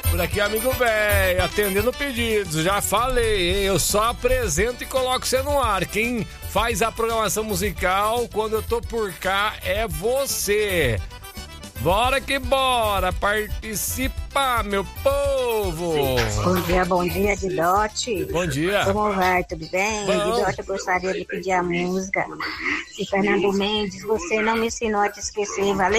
Por aqui, amigo velho, atendendo pedidos. Já falei, hein? Eu só apresento e coloco você no ar. Quem faz a programação musical quando eu tô por cá é você. Bora que bora, participa, meu povo! Bom dia, Didote. Bom dia. Como vai, tudo bem? Didote, eu gostaria de pedir a música de Fernando Mendes, Você Não Me Ensinou a Te Esquecer, valeu?